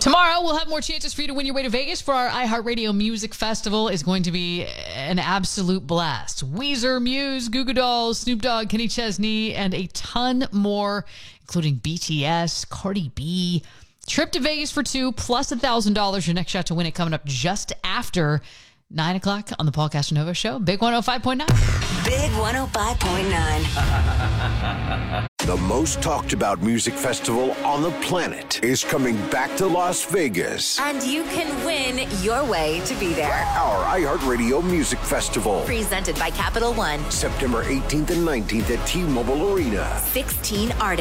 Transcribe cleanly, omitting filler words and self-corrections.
Tomorrow, we'll have more chances for you to win your way to Vegas for our iHeartRadio Music Festival. Is going to be an absolute blast. Weezer, Muse, Goo Goo Dolls, Snoop Dogg, Kenny Chesney, and a ton more, including BTS, Cardi B. Trip to Vegas for two, plus $1,000. Your next shot to win it coming up just after 9 o'clock on the Paul Casanova Show. Big 105.9. Big 105.9. The most talked about music festival on the planet is coming back to Las Vegas. And you can win your way to be there. Our iHeartRadio Music Festival. Presented by Capital One. September 18th and 19th at T-Mobile Arena. 16 artists.